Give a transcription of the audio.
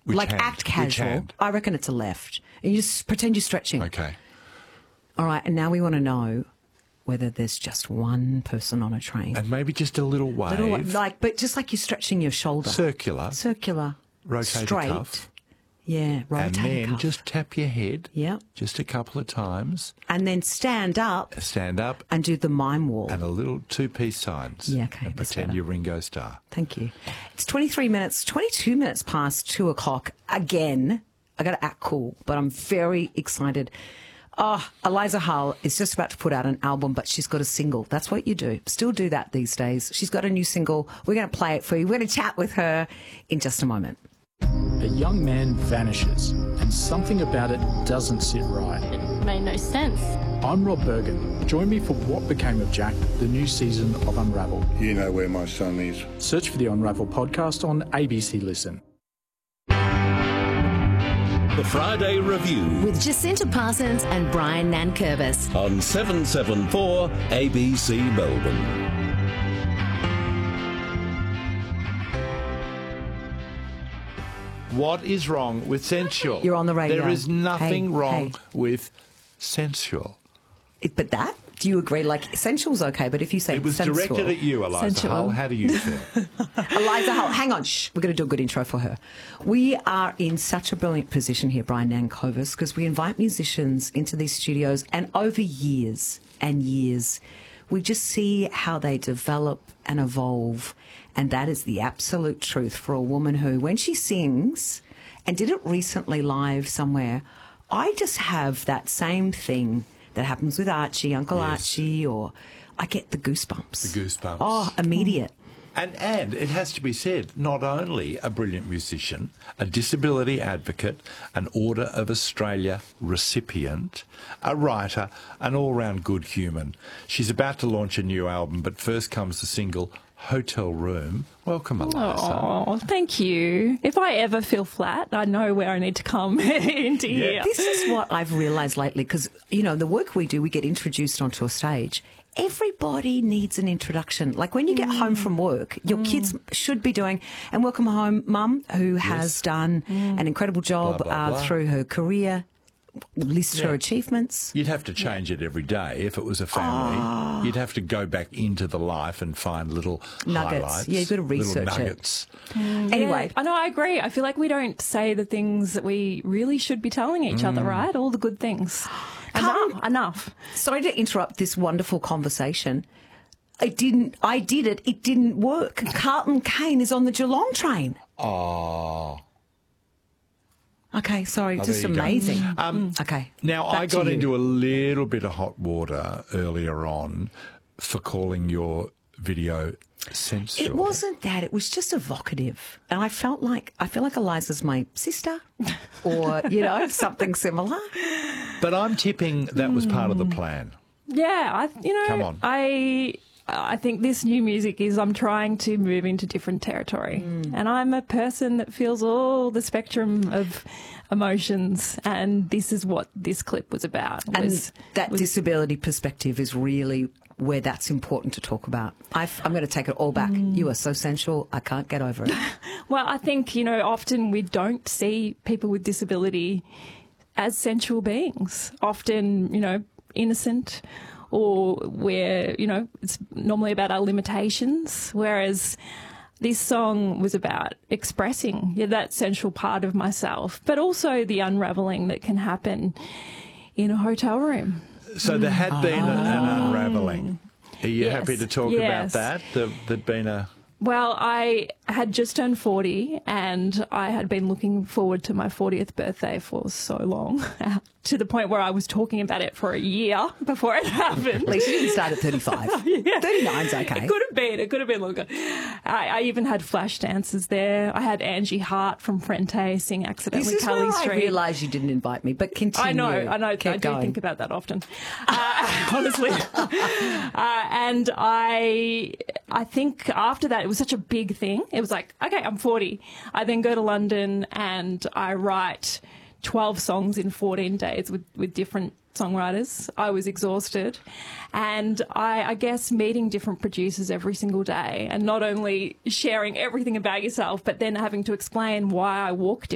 Which hand? Act casual. Which hand? I reckon it's a left. And you just pretend you're stretching. Okay. All right, and now we want to know whether there's just one person on a train. And maybe just a little wave. But just like you're stretching your shoulder. Circular. Rotate straight. a cuff. Yeah, rotate And a then cuff. just tap your head. Yeah. Just a couple of times. And then stand up. Stand up. And do the mime wall. And a little two-piece signs. Yeah, okay. And that's pretend better. you're Ringo Starr. Thank you. It's 22 minutes past 2 o'clock. Again, I got to act cool, but I'm very excited. Oh, Eliza Hull is just about to put out an album, but she's got a single. That's what you do. Still do that these days. She's got a new single. We're going to play it for you. We're going to chat with her in just a moment. A young man vanishes, and something about it doesn't sit right. It made no sense. I'm Rob Bergen. Join me for What Became of Jack, the new season of Unravel. You know where my son is. Search for the Unravel podcast on ABC Listen. The Friday Review With Jacinta Parsons and Brian Nankervis. on 774 ABC Melbourne. What is wrong with sensual? You're on the radio. There is nothing Hey, wrong hey. with sensual. But that? Do you agree? Like, sensual's okay, but if you say It was sensual, directed at you, Eliza Sensual. Hull. How do you feel? Eliza Hull, hang on, shh. We're going to do a good intro for her. We are in such a brilliant position here, Brian Nankervis, because we invite musicians into these studios, and over years and years, we just see how they develop and evolve, and that is the absolute truth for a woman who, when she sings, and did it recently live somewhere, I just have that same thing that happens with Archie, Uncle Yes. Archie, or I get the goosebumps. The goosebumps. Oh, immediate. And it has to be said, not only a brilliant musician, a disability advocate, an Order of Australia recipient, a writer, an all-round good human. She's about to launch a new album, but first comes the single Hotel Room. Welcome, Eliza. Oh, thank you. If I ever feel flat, I know where I need to come into here. This is what I've realised lately, because, you know, the work we do, we get introduced onto a stage. Everybody needs an introduction. Like when you get home from work, your kids should be doing, and welcome home, Mum, who has done an incredible job Blah, blah, blah. through her career, list her achievements. You'd have to change it every day if it was a family. You'd have to go back into the life and find little Nuggets. highlights. Yeah, you've got to research little it. nuggets. Anyway, I know, I agree. I feel like we don't say the things that we really should be telling each other, right? All the good things. Enough. sorry to interrupt this wonderful conversation. I did it. It didn't work. Carlton Kane is on the Geelong train. Oh. Okay, sorry, Oh, just there you go. amazing. Okay. Now, back I to got you. into a little bit of hot water earlier on for calling your video sensual. It wasn't that. It was just evocative, and I feel like Eliza's my sister, or something similar. But I'm tipping that was part of the plan. Yeah, Come on. I think this new music is I'm trying to move into different territory. And I'm a person that feels all the spectrum of emotions, and this is what this clip was about. And that disability perspective is really where that's important to talk about. I'm going to take it all back. You are so sensual. I can't get over it. Well, I think, often we don't see people with disability as sensual beings. Often, innocent, or where, it's normally about our limitations, whereas this song was about expressing that sensual part of myself, but also the unravelling that can happen in a hotel room. So there had been an unravelling. Are you Yes, happy to talk yes. about that? There'd been a... Well, I had just turned 40, and I had been looking forward to my 40th birthday for so long, to the point where I was talking about it for a year before it happened. At least you didn't start at 35. 39's okay. It could have been longer. I even had flash dances there. I had Angie Hart from Frente sing Accidentally This is Kelly where I Street. realised you didn't invite me, but continue. I know. Keep I do going. think about that often, honestly. And I think after that, it was such a big thing. It was like, okay, I'm 40. I then go to London and I write 12 songs in 14 days with different songwriters. I was exhausted. And I guess meeting different producers every single day, and not only sharing everything about yourself, but then having to explain why I walk differently.